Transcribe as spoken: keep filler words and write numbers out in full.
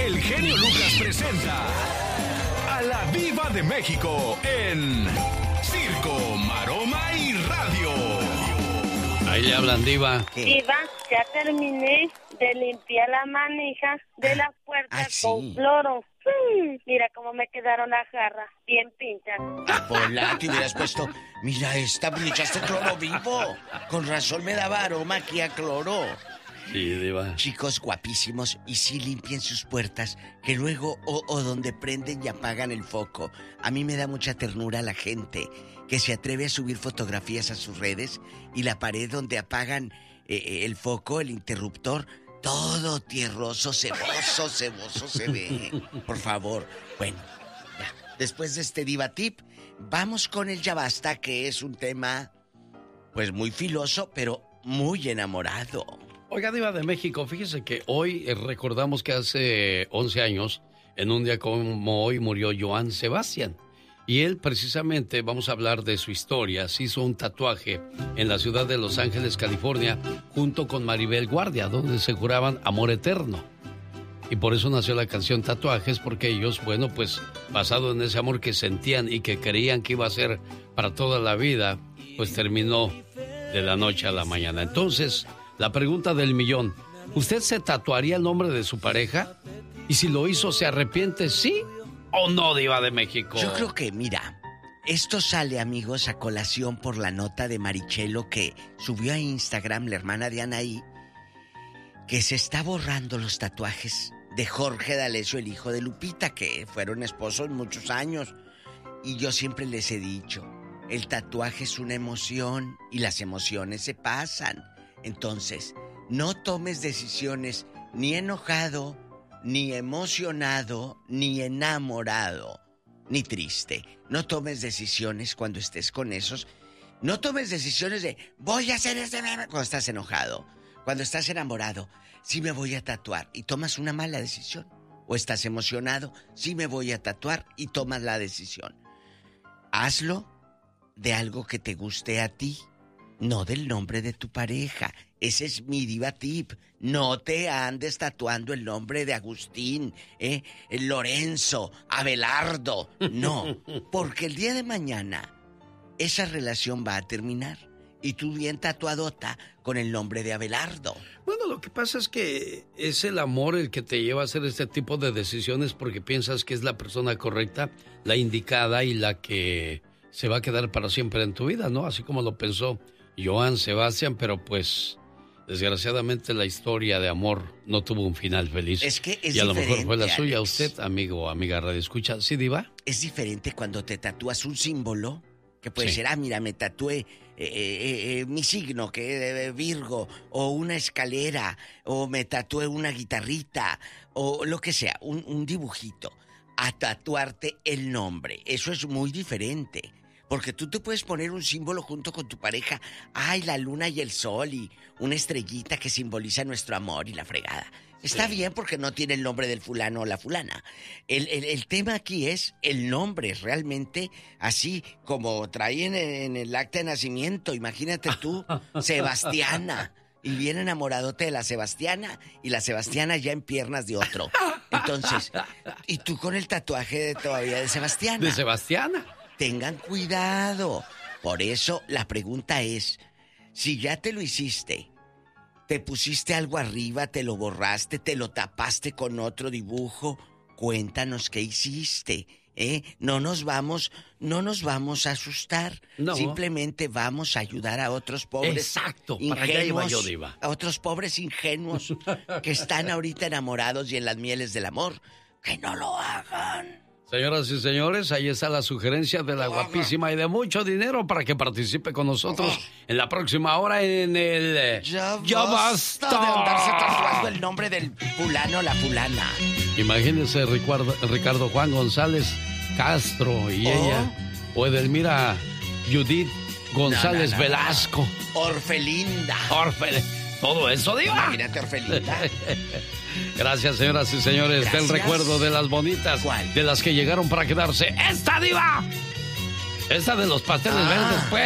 el genio Lucas presenta a la Diva de México en Circo, Maroma y Radio. Ahí le hablan, Diva. Diva, ya terminé de limpiar la manija de las puertas ah, sí. con cloro. Hmm, mira cómo me quedaron las jarras, bien pinchas. Ah, Pola, te hubieras puesto... Mira esta, me echaste cloro vivo. Con razón me daba aroma aquí a cloro. Sí, Diva. Chicos guapísimos, y sí limpien sus puertas, que luego, o, o donde prenden y apagan el foco. A mí me da mucha ternura la gente que se atreve a subir fotografías a sus redes y la pared donde apagan eh, el foco, el interruptor, todo tierroso, ceboso, ceboso se ve. Por favor. Bueno, ya. Después de este Diva Tip, vamos con el Ya Basta, que es un tema, pues muy filoso, pero muy enamorado. Oiga, Diva de México, fíjese que hoy eh, recordamos que hace once años, en un día como hoy, murió Johann Sebastian. Y él, precisamente, vamos a hablar de su historia. Se hizo un tatuaje en la ciudad de Los Ángeles, California, junto con Maribel Guardia, donde se juraban amor eterno. Y por eso nació la canción Tatuajes, porque ellos, bueno, pues, basado en ese amor que sentían y que creían que iba a ser para toda la vida, pues terminó de la noche a la mañana. Entonces, la pregunta del millón, ¿usted se tatuaría el nombre de su pareja? Y si lo hizo, ¿se arrepiente, sí o no, Diva de México? Yo creo que, mira, esto sale, amigos, a colación por la nota de Marichelo que subió a Instagram, la hermana de Anaí, que se está borrando los tatuajes de Jorge D'Alessio, el hijo de Lupita, que fueron esposos muchos años. Y yo siempre les he dicho, el tatuaje es una emoción y las emociones se pasan. Entonces, no tomes decisiones ni enojado, ni emocionado, ni enamorado, ni triste. No tomes decisiones cuando estés con esos. No tomes decisiones de voy a hacer este cuando estás enojado. Cuando estás enamorado, sí me voy a tatuar y tomas una mala decisión. O estás emocionado, sí me voy a tatuar y tomas la decisión. Hazlo de algo que te guste a ti, no del nombre de tu pareja. Ese es mi Diva Tip. No te andes tatuando el nombre de Agustín, ¿eh? Lorenzo, Abelardo. No, porque el día de mañana esa relación va a terminar. Y tú bien tatuadota con el nombre de Abelardo. Bueno, lo que pasa es que es el amor el que te lleva a hacer este tipo de decisiones porque piensas que es la persona correcta, la indicada y la que se va a quedar para siempre en tu vida, ¿no? Así como lo pensó Johann Sebastian, pero pues desgraciadamente la historia de amor no tuvo un final feliz. Es que es y a lo mejor fue la Alex. suya. Usted, amigo o amiga Radio Escucha, ¿sí, Diva? Es diferente cuando te tatúas un símbolo, que puede Sí. ser, ah, mira, me tatué eh, eh, eh, mi signo, que es Virgo, o una escalera, o me tatué una guitarrita, o lo que sea, un, un dibujito, a tatuarte el nombre. Eso es muy diferente. Porque tú te puedes poner un símbolo junto con tu pareja. Ay, la luna y el sol y una estrellita que simboliza nuestro amor y la fregada. Está sí. bien porque no tiene el nombre del fulano o la fulana. El, el, el tema aquí es el nombre, realmente, así como traen en el acta de nacimiento. Imagínate tú, Sebastiana. Y bien enamoradote de la Sebastiana. Y la Sebastiana ya en piernas de otro. Entonces, y tú con el tatuaje de, todavía de Sebastiana. De Sebastiana. Tengan cuidado. Por eso la pregunta es, si ya te lo hiciste, te pusiste algo arriba, te lo borraste, te lo tapaste con otro dibujo, cuéntanos qué hiciste, ¿eh? No nos vamos, no nos vamos a asustar. No. Simplemente vamos a ayudar a otros pobres. Exacto, ingenuos, para allá iba yo, Diva. A otros pobres ingenuos que están ahorita enamorados y en las mieles del amor. Que no lo hagan. Señoras y señores, ahí está la sugerencia de la guapísima y de mucho dinero para que participe con nosotros en la próxima hora en el... eh, Ya, Ya basta, basta de andarse tatuando el nombre del fulano o la fulana. Imagínense Ricardo, Ricardo Juan González Castro y Oh. ella, o Edelmira Judith González No, no, no, Velasco. Orfelinda. Orfele. Todo eso, Diva. Imagínate, Orfelinda. Gracias, señoras y señores. Gracias. Del recuerdo de las bonitas. ¿Cuál? De las que llegaron para quedarse. ¡Esta, Diva! Esta de los pasteles Ah. verdes, pues.